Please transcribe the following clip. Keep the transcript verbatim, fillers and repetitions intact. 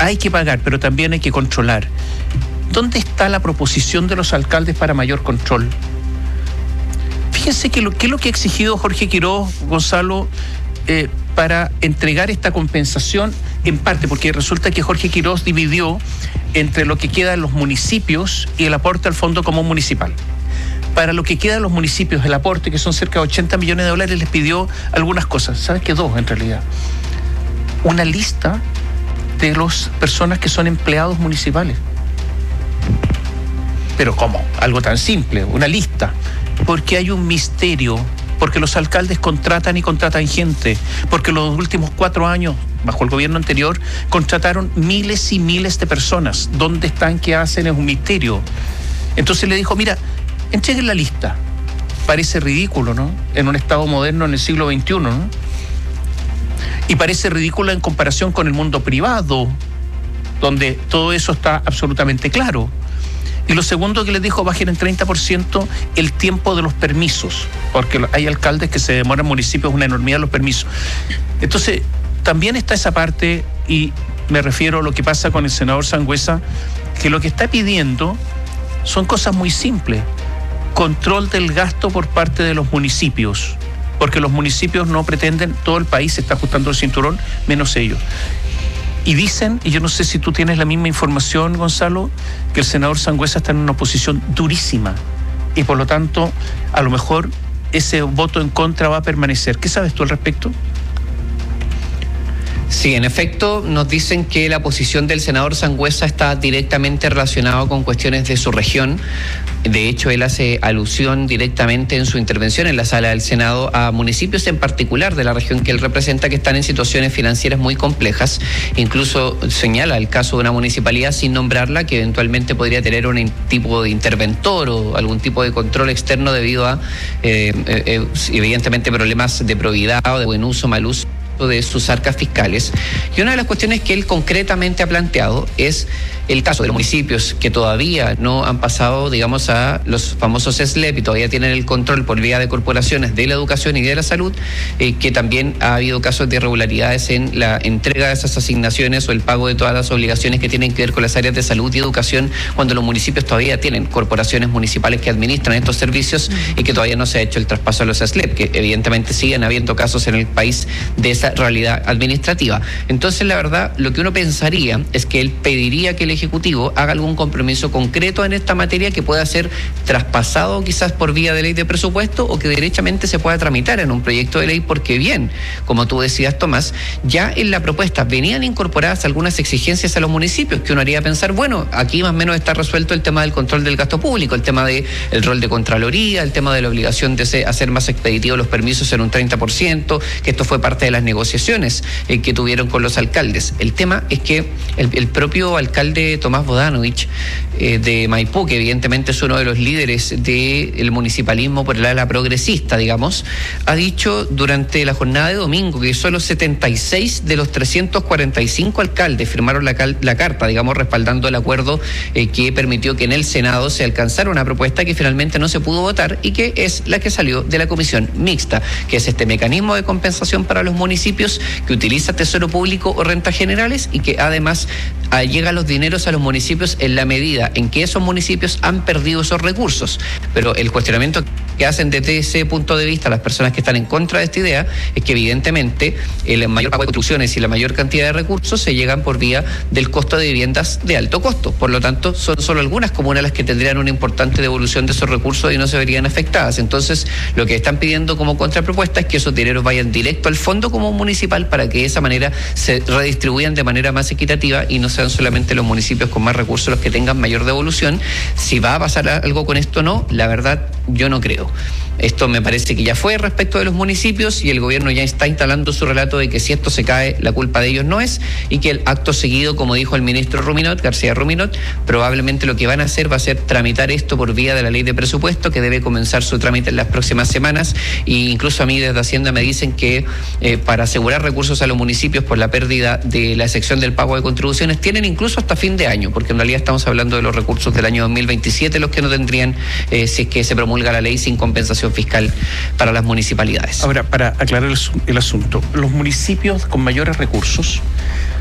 hay que pagar, pero también hay que controlar. ¿Dónde está la proposición de los alcaldes para mayor control? Fíjense que lo que es lo que ha exigido Jorge Quiroz, Gonzalo, eh, para entregar esta compensación, en parte porque resulta que Jorge Quiroz dividió entre lo que queda en los municipios y el aporte al Fondo Común Municipal. Para lo que queda en los municipios, el aporte, que son cerca de ochenta millones de dólares, les pidió algunas cosas. ¿Sabes qué? Dos, en realidad. Una lista de las personas que son empleados municipales. Pero ¿cómo? Algo tan simple, una lista. Porque hay un misterio, porque los alcaldes contratan y contratan gente, porque los últimos cuatro años, bajo el gobierno anterior, contrataron miles y miles de personas. ¿Dónde están? ¿Qué hacen? Es un misterio. Entonces le dijo, mira, entreguen la lista. Parece ridículo, ¿no? En un Estado moderno en el siglo veintiuno, ¿no? Y parece ridículo en comparación con el mundo privado, donde todo eso está absolutamente claro. Y lo segundo que les dijo, bajen en treinta por ciento el tiempo de los permisos, porque hay alcaldes que se demoran en municipios una enormidad los permisos. Entonces, también está esa parte, y me refiero a lo que pasa con el senador Sangüesa, que lo que está pidiendo son cosas muy simples. Control del gasto por parte de los municipios, porque los municipios no pretenden, todo el país se está ajustando el cinturón, menos ellos. Y dicen, y yo no sé si tú tienes la misma información, Gonzalo, que el senador Sangüesa está en una posición durísima y por lo tanto, a lo mejor ese voto en contra va a permanecer. ¿Qué sabes tú al respecto? Sí, en efecto, nos dicen que la posición del senador Sangüesa está directamente relacionada con cuestiones de su región. De hecho, él hace alusión directamente en su intervención en la sala del Senado a municipios en particular de la región que él representa que están en situaciones financieras muy complejas. Incluso señala el caso de una municipalidad, sin nombrarla, que eventualmente podría tener un tipo de interventor o algún tipo de control externo debido a, eh, eh, evidentemente, problemas de probidad o de buen uso, mal uso de sus arcas fiscales. Y una de las cuestiones que él concretamente ha planteado es el caso de los municipios que todavía no han pasado, digamos, a los famosos S L E P y todavía tienen el control por vía de corporaciones de la educación y de la salud, eh, que también ha habido casos de irregularidades en la entrega de esas asignaciones o el pago de todas las obligaciones que tienen que ver con las áreas de salud y educación, cuando los municipios todavía tienen corporaciones municipales que administran estos servicios y que todavía no se ha hecho el traspaso a los S L E P, que evidentemente siguen habiendo casos en el país de esa realidad administrativa. Entonces, la verdad, lo que uno pensaría es que él pediría que el Ejecutivo haga algún compromiso concreto en esta materia que pueda ser traspasado quizás por vía de ley de presupuesto o que derechamente se pueda tramitar en un proyecto de ley, porque bien, como tú decías, Tomás, ya en la propuesta venían incorporadas algunas exigencias a los municipios que uno haría pensar, bueno, aquí más o menos está resuelto el tema del control del gasto público, el tema del rol de Contraloría, el tema de la obligación de hacer más expeditivos los permisos en un treinta por ciento, que esto fue parte de las negociaciones eh, que tuvieron con los alcaldes. El tema es que el, el propio alcalde Tomás Bodanovich eh, de Maipú, que evidentemente es uno de los líderes del municipalismo por el ala progresista, digamos, ha dicho durante la jornada de domingo que solo setenta y seis de los trescientos cuarenta y cinco alcaldes firmaron la, cal, la carta, digamos, respaldando el acuerdo eh, que permitió que en el Senado se alcanzara una propuesta que finalmente no se pudo votar y que es la que salió de la comisión mixta, que es este mecanismo de compensación para los municipios que utiliza Tesoro Público o rentas generales y que además ah, llega los dineros a los municipios en la medida en que esos municipios han perdido esos recursos. Pero el cuestionamiento que hacen desde ese punto de vista las personas que están en contra de esta idea es que evidentemente el mayor pago de contribuciones y la mayor cantidad de recursos se llegan por vía del costo de viviendas de alto costo. Por lo tanto, son solo algunas comunas las que tendrían una importante devolución de esos recursos y no se verían afectadas. Entonces, lo que están pidiendo como contrapropuesta es que esos dineros vayan directo al Fondo Común Municipal para que de esa manera se redistribuyan de manera más equitativa y no sean solamente los municipios con más recursos los que tengan mayor devolución. Si va a pasar algo con esto o no, la verdad yo no creo. Esto me parece que ya fue respecto de los municipios y el gobierno ya está instalando su relato de que si esto se cae, la culpa de ellos no es, y que el acto seguido, como dijo el ministro Ruminot, García Ruminot, probablemente lo que van a hacer va a ser tramitar esto por vía de la ley de presupuesto, que debe comenzar su trámite en las próximas semanas, e incluso a mí desde Hacienda me dicen que eh, para asegurar recursos a los municipios por la pérdida de la excepción del pago de contribuciones, tienen incluso hasta fin de año, porque en realidad estamos hablando de los recursos del año dos mil veintisiete, los que no tendrían eh, si es que se promulga la ley sin compensación fiscal para las municipalidades. Ahora, para aclarar el, el asunto, los municipios con mayores recursos